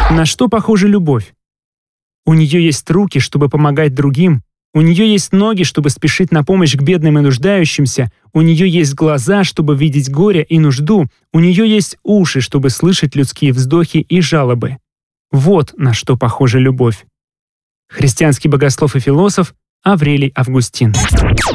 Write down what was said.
На что похожа любовь? У нее есть руки, чтобы помогать другим, у нее есть ноги, чтобы спешить на помощь к бедным и нуждающимся, у нее есть глаза, чтобы видеть горе и нужду, у нее есть уши, чтобы слышать людские вздохи и жалобы. Вот на что похожа любовь. Христианский богослов и философ Аврелий Августин.